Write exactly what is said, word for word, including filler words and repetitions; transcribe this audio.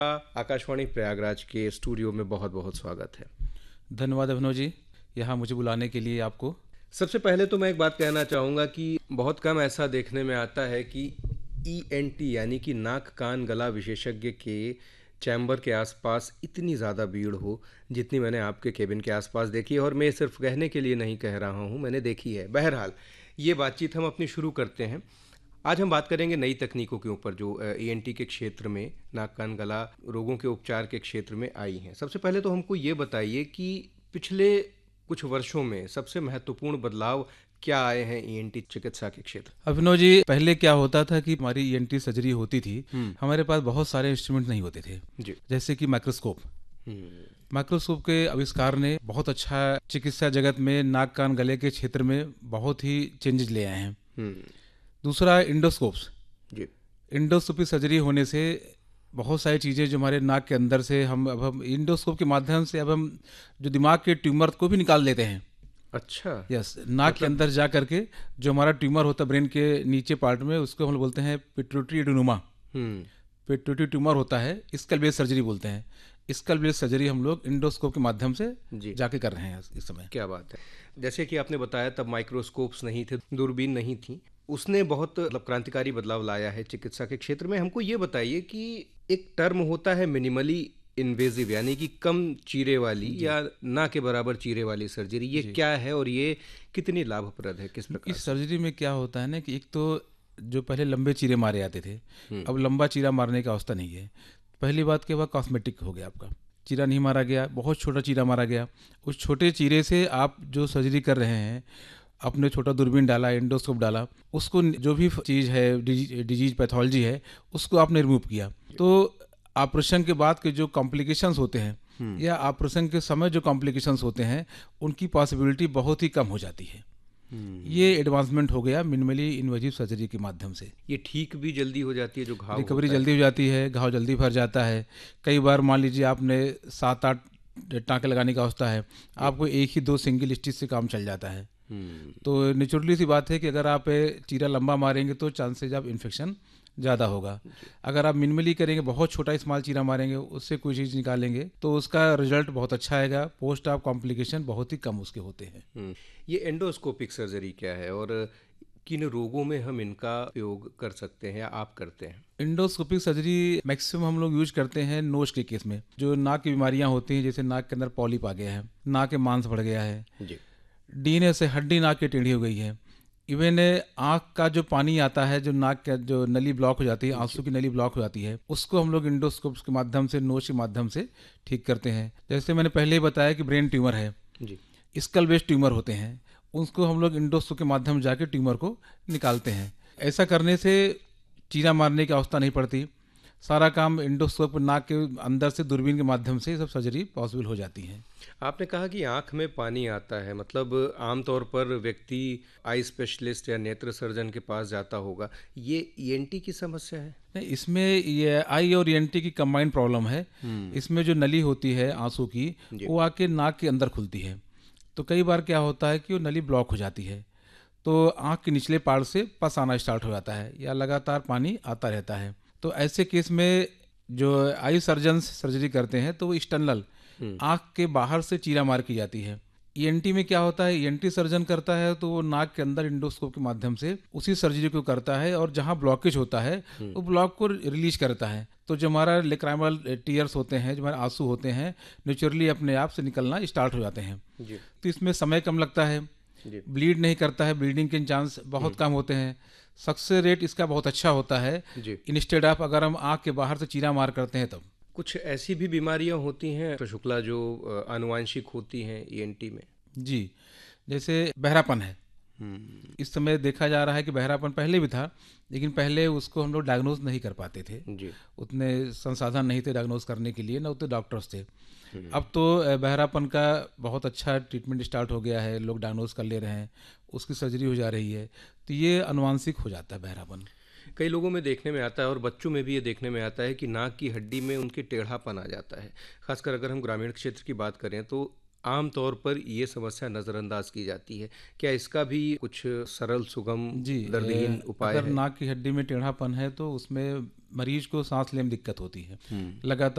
आकाशवाणी प्रयागराज के स्टूडियो में बहुत बहुत स्वागत है। धन्यवाद अभिनव जी, यहाँ मुझे बुलाने के लिए आपको। सबसे पहले तो मैं एक बात कहना चाहूँगा कि बहुत कम ऐसा देखने में आता है कि ई एन टी यानी कि नाक कान गला विशेषज्ञ के चैम्बर के आसपास इतनी ज़्यादा भीड़ हो जितनी मैंने आपके केबिन के आसपास देखी है। और मैं सिर्फ कहने के लिए नहीं कह रहा हूँ, मैंने देखी है। बहरहाल ये बातचीत हम अपनी शुरू करते हैं। आज हम बात करेंगे नई तकनीकों के ऊपर जो ई एन टी के क्षेत्र में, नाक कान गला रोगों के उपचार के क्षेत्र में आई हैं। सबसे पहले तो हमको ये बताइए कि पिछले कुछ वर्षों में सबसे महत्वपूर्ण बदलाव क्या आए हैं ई एन टी चिकित्सा के क्षेत्र। अभिनव जी, पहले क्या होता था कि हमारी ई एन टी सर्जरी होती थी, हमारे पास बहुत सारे इंस्ट्रूमेंट नहीं होते थे जी। जैसे कि माइक्रोस्कोप। माइक्रोस्कोप के आविष्कार ने बहुत अच्छा चिकित्सा जगत में नाक कान गले के क्षेत्र में बहुत ही चेंजेस ले आए हैं। दूसरा इंडोस्कोप्स जी। इंडोस्कोपी सर्जरी होने से बहुत सारी चीज़ें जो हमारे नाक के अंदर से हम अब हम इंडोस्कोप के माध्यम से अब हम जो दिमाग के ट्यूमर को भी निकाल देते हैं। अच्छा। यस, नाक के अंदर जा करके जो हमारा ट्यूमर होता है ब्रेन के नीचे पार्ट में, उसको हम लोग बोलते हैं पिट्यूटरी एडेनोमा। पिट्यूटरी ट्यूमर होता है, स्कल बेस सर्जरी बोलते हैं। स्कल बेस सर्जरी हम लोग इंडोस्कोप के माध्यम से जाके कर रहे हैं इस समय। क्या बात है। जैसे कि आपने बताया तब माइक्रोस्कोप्स नहीं थे, दूरबीन नहीं थी, उसने बहुत मतलब क्रांतिकारी बदलाव लाया है चिकित्सा के क्षेत्र में। हमको ये बताइए कि एक टर्म होता है मिनिमली इन्वेजिव यानी कि कम चीरे वाली या ना के बराबर चीरे वाली सर्जरी, ये क्या है और ये कितनी लाभप्रद है, किस प्रकार? इस सर्जरी में क्या होता है ना कि एक तो जो पहले लंबे चीरे मारे जाते थे, अब लंबा चीरा मारने का अवस्था नहीं है। पहली बात के बाद कॉस्मेटिक हो गया, आपका चीरा नहीं मारा गया, बहुत छोटा चीरा मारा गया। उस छोटे चीरे से आप जो सर्जरी कर रहे हैं, आपने छोटा दूरबीन डाला, एंडोस्कोप डाला, उसको जो भी चीज़ है डिजीज पैथोलॉजी है उसको आपने रिमूव किया। तो ऑपरेशन के बाद के जो कॉम्प्लिकेशंस होते हैं या ऑपरेशन के समय जो कॉम्प्लिकेशंस होते हैं उनकी पॉसिबिलिटी बहुत ही कम हो जाती है। ये एडवांसमेंट हो गया मिनिमली इन्वेजिव सर्जरी के माध्यम से। ये ठीक भी जल्दी हो जाती है, जो घाव रिकवरी जल्दी हो जाती है, घाव जल्दी भर जाता है। कई बार मान लीजिए आपने सात आठ टाँके लगाने का अवस्था है, आपको एक ही दो सिंगल स्टिच से काम चल जाता है। तो नेचुरली सी बात है कि अगर आप चीरा लंबा मारेंगे तो चांसेज ऑफ इन्फेक्शन ज़्यादा होगा। अगर आप मिनिमली करेंगे, बहुत छोटा स्मॉल चीरा मारेंगे, उससे कोई चीज़ निकालेंगे तो उसका रिजल्ट बहुत अच्छा आएगा। पोस्ट ऑफ कॉम्प्लिकेशन बहुत ही कम उसके होते हैं। ये एंडोस्कोपिक सर्जरी क्या है और किन रोगों में हम इनका उपयोग कर सकते हैं या आप करते हैं? एंडोस्कोपिक सर्जरी मैक्सिमम हम लोग यूज करते हैं नोज के केस में। जो नाक की बीमारियां होती हैं, जैसे नाक के अंदर पॉलिप आ गया है, नाक के मांस बढ़ गया है जी, डीने से हड्डी नाक की टेढ़ी हो गई है, इवन आँख का जो पानी आता है, जो नाक का जो नली ब्लॉक हो जाती है, आंसू की नली ब्लॉक हो जाती है, उसको हम लोग इंडोस्कोप के माध्यम से, नोज के माध्यम से ठीक करते हैं। जैसे मैंने पहले ही बताया कि ब्रेन ट्यूमर है जी, स्कल बेस्ड ट्यूमर होते हैं, उसको हम लोग इंडोस्कोप के माध्यम जाके ट्यूमर को निकालते हैं। ऐसा करने से चीरा मारने की अवस्था नहीं पड़ती, सारा काम इंडोस्कोप नाक के अंदर से दूरबीन के माध्यम से सब सर्जरी पॉसिबल हो जाती है। आपने कहा कि आंख में पानी आता है, मतलब आमतौर पर व्यक्ति आई स्पेशलिस्ट या नेत्र सर्जन के पास जाता होगा, ये ई एन टी की समस्या है? नहीं, इसमें ये आई और ई एन टी की कंबाइंड प्रॉब्लम है। इसमें जो नली होती है आंसू की, वो आके नाक के अंदर खुलती है। तो कई बार क्या होता है कि वो नली ब्लॉक हो जाती है, तो आँख के निचले पार्ट से पस आना स्टार्ट हो जाता है या लगातार पानी आता रहता है। तो ऐसे केस में जो आई सर्जन्स सर्जरी करते हैं तो वो एक्सटर्नल आँख के बाहर से चीरा मार की जाती है। ई एन टी में क्या होता है, ई एन टी सर्जन करता है तो वो नाक के अंदर इंडोस्कोप के माध्यम से उसी सर्जरी को करता है और जहाँ ब्लॉकेज होता है वो ब्लॉक को रिलीज करता है। तो जो हमारा लेक्राइमल टीयर्स होते हैं, जो हमारे आंसू होते हैं, नेचुरली अपने आप से निकलना स्टार्ट हो जाते हैं। तो इसमें समय कम लगता है, ब्लीड नहीं करता है, ब्लीडिंग के चांस बहुत कम होते हैं, सक्सेस रेट इसका बहुत अच्छा होता है इंस्टेड ऑफ अगर हम आँख के बाहर से चीरा मार करते हैं तब। कुछ ऐसी भी बीमारियां होती हैं डॉक्टर शुक्ला जो आनुवांशिक होती हैं ई एन टी में? जी, जैसे बहरापन है। इस समय देखा जा रहा है कि बहरापन पहले भी था, लेकिन पहले उसको हम लोग डायग्नोज नहीं कर पाते थे जी। उतने संसाधन नहीं थे डायग्नोज करने के लिए, ना उतने डॉक्टर्स थे। अब तो बहरापन का बहुत अच्छा ट्रीटमेंट स्टार्ट हो गया है, लोग डायग्नोज कर ले रहे हैं, उसकी सर्जरी हो जा रही है। तो ये अनुवांशिक हो जाता है बहरापन। कई लोगों में देखने में आता है और बच्चों में भी ये देखने में आता है कि नाक की हड्डी में उनके टेढ़ापन आ जाता है। खासकर अगर हम ग्रामीण क्षेत्र की बात करें तो आम तौर पर ये समस्या नज़रअंदाज की जाती है। क्या इसका भी कुछ सरल, सुगम, जी, दर्दहीन उपाय अगर है? नाक की हड्डी में टेढ़ापन है तो उसमें मरीज को सांस लेने में दिक्कत होती है लगातार।